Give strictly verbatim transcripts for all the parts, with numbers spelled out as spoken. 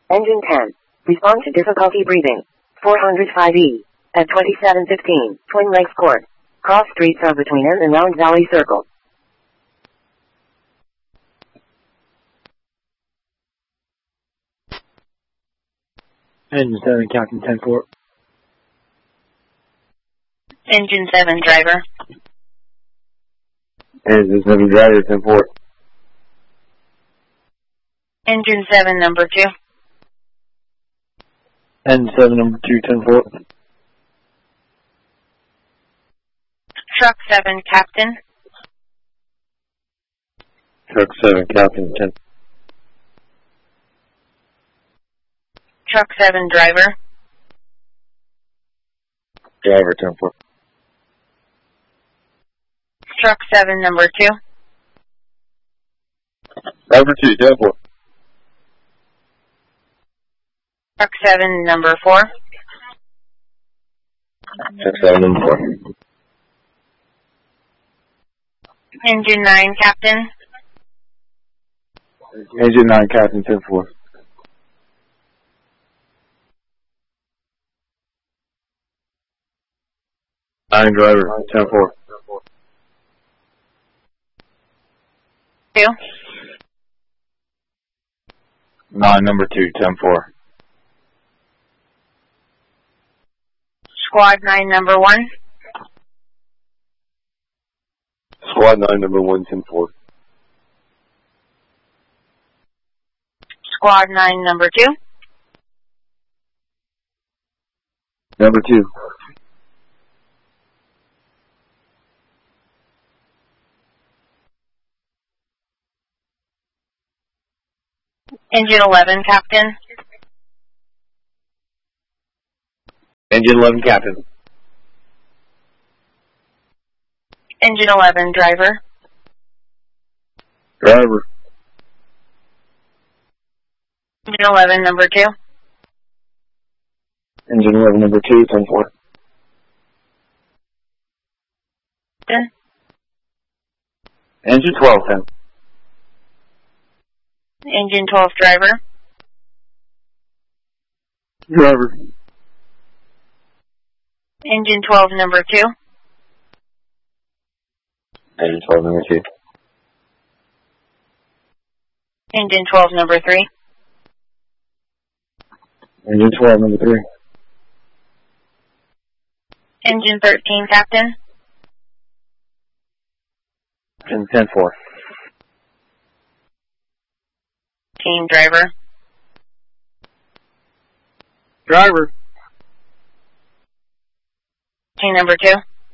Engine ten. Respond to difficulty breathing. four hundred five E. At twenty-seven fifteen, Twin Lakes Court. Cross streets are between N and Round Valley Circle. Engine seven, Captain ten four. Engine seven, driver. Engine seven, driver, ten four. Engine seven, number two. Engine seven, number two, ten four. Truck seven, captain. Truck seven, captain, ten. Truck seven, driver. Driver, ten four. Truck seven, number two. Driver two, ten four. Truck seven, number four. Truck seven, number four. Engine nine, captain. Engine nine, captain, ten four. Nine, driver, ten four. Two. Nine, number two, ten four. Squad nine, number one. Squad nine, number one, ten four. Squad nine, number two. Number two. Engine eleven, captain. Engine eleven, captain. Engine eleven, driver. Driver. Engine eleven, number two. Engine eleven, number two, ten four. Ten. Engine twelve, ten. Engine twelve, driver. Driver. Engine twelve, number two. Engine twelve, number two. Engine twelve, number three. Engine twelve, number three. Engine thirteen, captain. Engine ten four. Team driver. Driver. Team number two.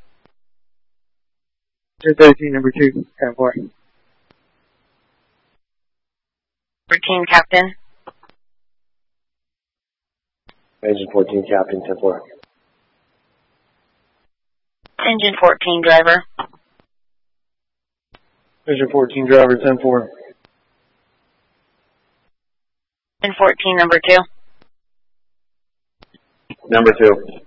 Engine thirteen, number two, ten four. Team captain. Engine fourteen, captain, ten four. Engine fourteen, driver. Engine fourteen, driver, ten four. Engine fourteen, number two. Number two.